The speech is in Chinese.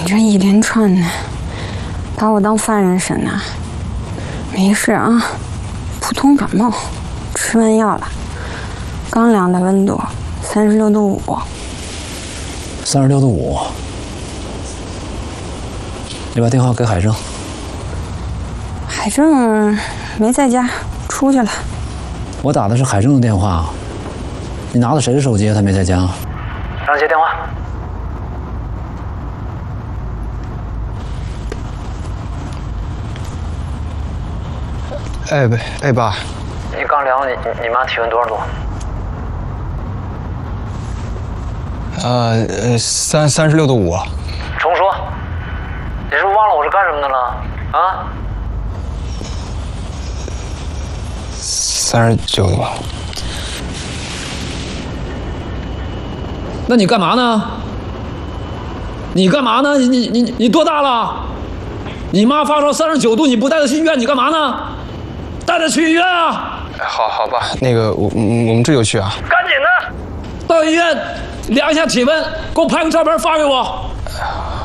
你这一连串的，把我当犯人审呐？没事啊，普通感冒，吃完药了，刚量的温度36.5度。 36.5度。你把电话给海正。 海正没在家，出去了。 我打的是海正的电话，你拿的谁的手机？他没在家。让他接电话。 哎爸， 你刚量你妈体温多少度 ？36.5度。 重说，你是不是忘了我是干什么的了？啊 ？39度吧。 那你干嘛呢？你干嘛呢？你多大了？你妈发烧39度，你不带她去医院，你干嘛呢？带她去医院啊！ 好吧，那个我们这就去啊。 赶紧的，到医院量一下体温，给我拍个照片发给我。